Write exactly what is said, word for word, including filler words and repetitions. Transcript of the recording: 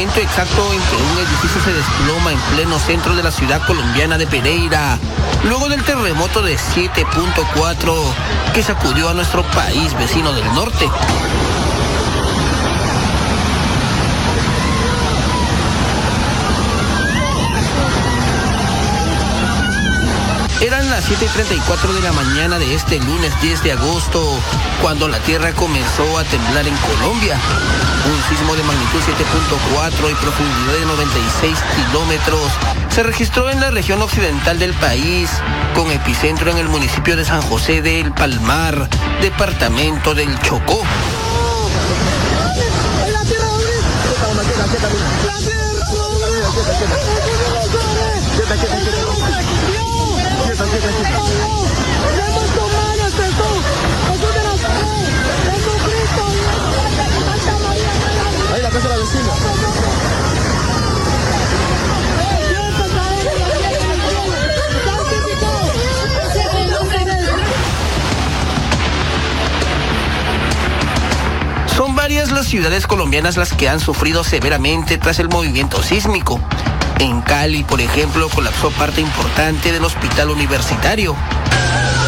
momento exacto en que un edificio se desploma en pleno centro de la ciudad colombiana de Pereira, luego del terremoto de siete punto cuatro que sacudió a nuestro país vecino del norte. Eran las siete y treinta y cuatro de la mañana de este lunes diez de agosto, cuando la tierra comenzó a temblar en Colombia. Un sismo de magnitud siete punto cuatro y profundidad de noventa y seis kilómetros se registró en la región occidental del país, con epicentro en el municipio de San José del Palmar, departamento del Chocó. Ahí la casa de la vecina. Son varias las ciudades colombianas las que han sufrido severamente tras el movimiento sísmico. En Cali, por ejemplo, colapsó parte importante del hospital universitario.